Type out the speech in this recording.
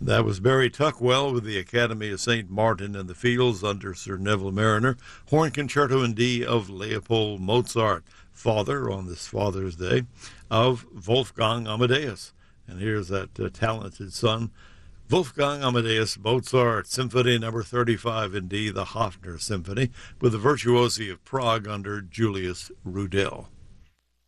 That was Barry Tuckwell with the Academy of St. Martin in the Fields under Sir Neville Mariner. Horn Concerto in D of Leopold Mozart, father on this Father's Day of Wolfgang Amadeus. And here's that talented son, Wolfgang Amadeus Mozart, Symphony No. 35 in D, the Hofner Symphony, with the Virtuosi of Prague under Julius Rudel.